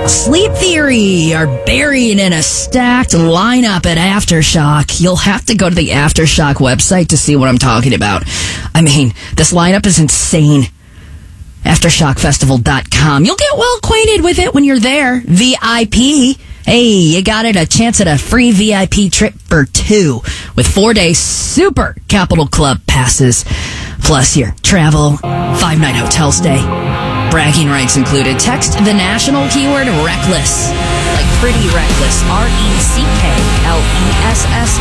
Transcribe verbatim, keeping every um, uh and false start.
Sleep Theory are buried in a stacked lineup at Aftershock. You'll have to go to the Aftershock website to see what I'm talking about. I mean, this lineup is insane. aftershock festival dot com. You'll get well acquainted with it when you're there. V I P. Hey, you got it. A chance at a free V I P trip for two with four-day super Capital Club passes. Plus your travel, five-night hotel stay. Bragging rights included. Text the national keyword reckless. Like pretty reckless. R E C K L E S S